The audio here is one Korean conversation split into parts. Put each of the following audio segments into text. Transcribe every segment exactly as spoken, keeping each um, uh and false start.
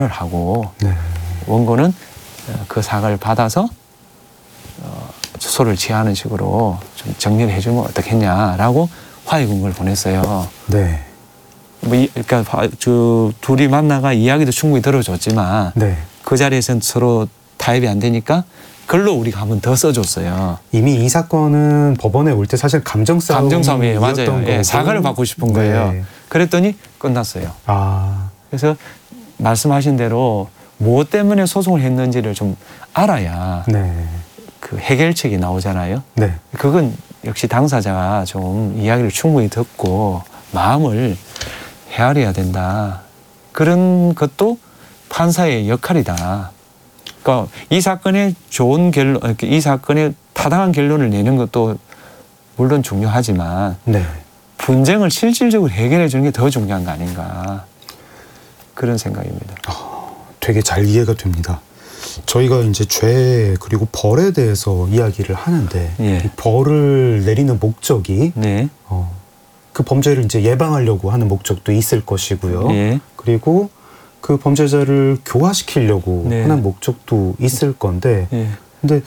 하고 네. 원고는 그 사과를 받아서 어, 소를 취하는 식으로 좀 정리를 해주면 어떻겠냐라고 화해 공고를 보냈어요. 네. 뭐 이, 그러니까 그 둘이 만나가 이야기도 충분히 들어줬지만 네. 그 자리에서는 서로 타협이 안 되니까 글로 우리가 한 번 더 써줬어요. 이미 이 사건은 법원에 올 때 사실 감정 싸움이 감정 싸움이에요. 맞아요. 예, 사과를 받고 싶은 거예요. 네. 그랬더니 끝났어요. 아. 그래서 말씀하신 대로 무엇 때문에 소송을 했는지를 좀 알아야 네. 그 해결책이 나오잖아요. 네. 그건 역시 당사자가 좀 이야기를 충분히 듣고 마음을 헤아려야 된다. 그런 것도 판사의 역할이다. 그러니까 이 사건의 좋은 결론, 이 사건의 타당한 결론을 내는 것도 물론 중요하지만 네. 분쟁을 실질적으로 해결해 주는 게 더 중요한 거 아닌가. 그런 생각입니다. 어, 되게 잘 이해가 됩니다. 저희가 이제 죄 그리고 벌에 대해서 이야기를 하는데 예. 이 벌을 내리는 목적이 네. 어, 그 범죄를 이제 예방하려고 하는 목적도 있을 것이고요. 예. 그리고 그 범죄자를 교화시키려고 네. 하는 목적도 있을 건데, 예. 근데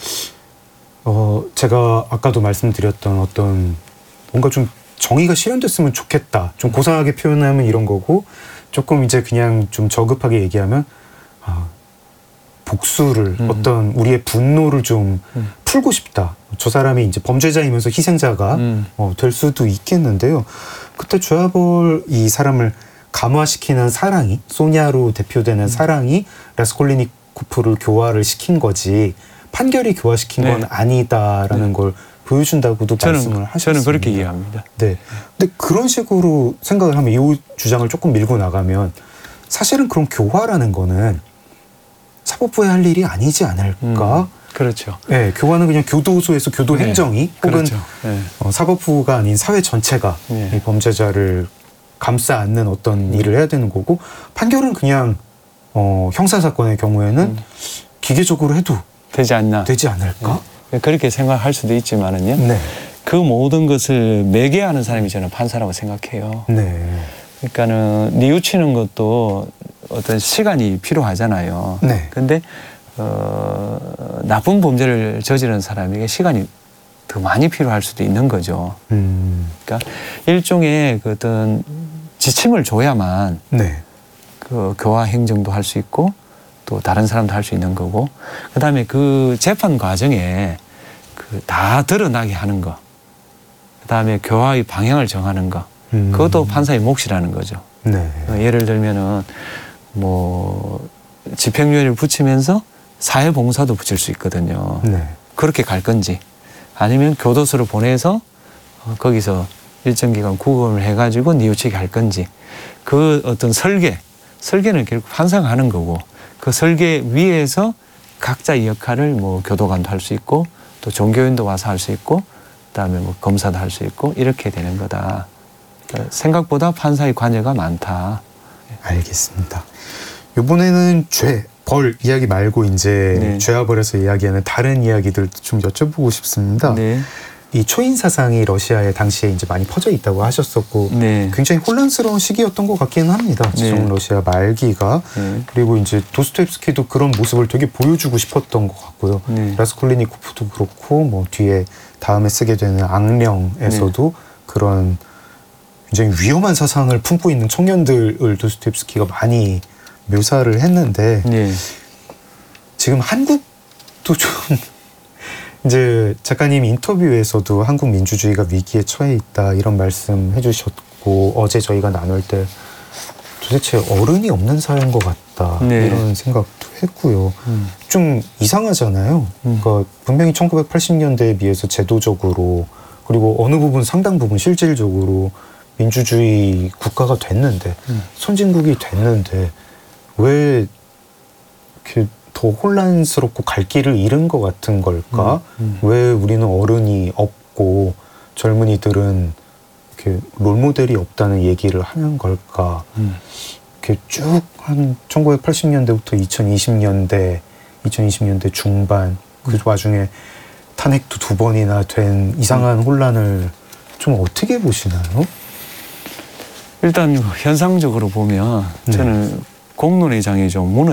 어, 제가 아까도 말씀드렸던 어떤 뭔가 좀 정의가 실현됐으면 좋겠다. 좀 고상하게 표현하면 이런 거고, 조금 이제 그냥 좀 저급하게 얘기하면 아, 복수를 음. 어떤 우리의 분노를 좀 음. 풀고 싶다. 저 사람이 이제 범죄자이면서 희생자가 음. 어, 될 수도 있겠는데요. 그때 죄아벌 이 사람을 감화시키는 사랑이, 소냐로 대표되는 음. 사랑이 라스콜리니코프를 교화를 시킨 거지 판결이 교화시킨 네. 건 아니다라는 네. 걸 보여준다고도 저는, 말씀을 하셨습니다. 저는 그렇게 이해합니다. 네. 근데 그런 식으로 생각을 하면 이 주장을 조금 밀고 나가면 사실은 그런 교화라는 거는 사법부에 할 일이 아니지 않을까? 음. 그렇죠. 네, 교화는 그냥 교도소에서 교도 네. 행정이 혹은 그렇죠. 네. 어, 사법부가 아닌 사회 전체가 네. 이 범죄자를 감싸 안는 어떤 음. 일을 해야 되는 거고 판결은 그냥 어, 형사사건의 경우에는 음. 기계적으로 해도 되지 않나. 되지 않을까? 네. 그렇게 생각할 수도 있지만은요. 네. 그 모든 것을 매개하는 사람이 저는 판사라고 생각해요. 네. 그러니까는 뉘우치는 것도 어떤 시간이 필요하잖아요. 네. 근데 어, 나쁜 범죄를 저지른 사람에게 시간이 더 많이 필요할 수도 있는 거죠. 음. 그러니까 일종의 그 어떤 지침을 줘야만 네. 그 교화 행정도 할 수 있고 또 다른 사람도 할 수 있는 거고 그다음에 그 재판 과정에 그 다 드러나게 하는 거 그다음에 교화의 방향을 정하는 거 음. 그것도 판사의 몫이라는 거죠. 네. 어, 예를 들면은 뭐 집행유예를 붙이면서 사회봉사도 붙일 수 있거든요. 네. 그렇게 갈 건지 아니면 교도소를 보내서 어, 거기서 일정 기간 구금을 해가지고 뉘우치게 할 건지 그 어떤 설계 설계는 결국 판사가 하는 거고 그 설계 위에서 각자의 역할을 뭐 교도관도 할 수 있고 또 종교인도 와서 할 수 있고 그다음에 뭐 검사도 할 수 있고 이렇게 되는 거다. 그러니까 생각보다 판사의 관여가 많다. 알겠습니다. 이번에는 죄, 벌 이야기 말고 이제 네. 죄와 벌에서 이야기하는 다른 이야기들 좀 여쭤보고 싶습니다. 네. 이 초인 사상이 러시아에 당시에 이제 많이 퍼져 있다고 하셨었고 네. 굉장히 혼란스러운 시기였던 것 같기는 합니다. 지금 네. 러시아 말기가 네. 그리고 이제 도스토옙스키도 그런 모습을 되게 보여주고 싶었던 것 같고요. 네. 라스콜리니코프도 그렇고 뭐 뒤에 다음에 쓰게 되는 악령에서도 네. 그런 굉장히 위험한 사상을 품고 있는 청년들을 도스토옙스키가 많이 묘사를 했는데 네. 지금 한국도 좀 이제 작가님 인터뷰에서도 한국 민주주의가 위기에 처해 있다 이런 말씀 해주셨고 어제 저희가 나눌 때 도대체 어른이 없는 사회인 것 같다 네. 이런 생각도 했고요. 음. 좀 이상하잖아요. 음. 그러니까 분명히 천구백팔십 년대에 비해서 제도적으로 그리고 어느 부분 상당 부분 실질적으로 민주주의 국가가 됐는데 음. 선진국이 됐는데 왜 이렇게 더 혼란스럽고 갈 길을 잃은 것 같은 걸까? 음, 음. 왜 우리는 어른이 없고 젊은이들은 이렇게 롤모델이 없다는 얘기를 하는 걸까? 음. 이렇게 쭉 한 천구백팔십 년대부터 이천이십 년대, 이천이십 년대 중반 그 와중에 탄핵도 두 번이나 된 이상한 혼란을 좀 어떻게 보시나요? 일단 현상적으로 보면 네. 저는 공론의 장이 좀 무너